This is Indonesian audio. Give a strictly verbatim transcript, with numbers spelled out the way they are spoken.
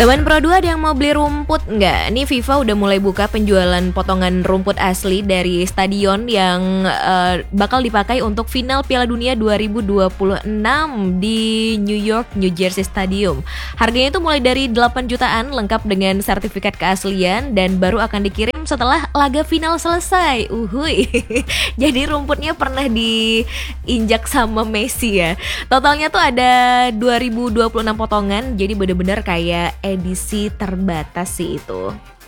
Teman Pro dua ada yang mau beli rumput nggak? Nih FIFA udah mulai buka penjualan potongan rumput asli dari stadion yang uh, bakal dipakai untuk final Piala Dunia dua ribu dua puluh enam di New York, New Jersey Stadium. Harganya itu mulai dari delapan jutaan lengkap dengan sertifikat keaslian dan baru akan dikirim setelah laga final selesai. Uhuy. Jadi rumputnya pernah diinjak sama Messi ya. Totalnya tuh ada dua ribu dua puluh enam potongan, jadi bener-bener kayak edisi terbatas sih itu.